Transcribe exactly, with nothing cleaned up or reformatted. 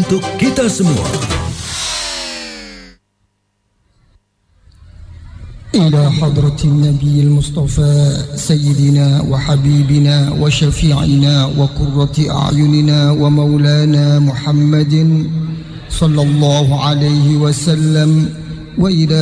untuk kita semua. إلى حضرة النبي المصطفى سيدنا وحبيبنا وشفيعنا وقرة أعيننا ومولانا محمد صلى الله عليه وسلم، وإلى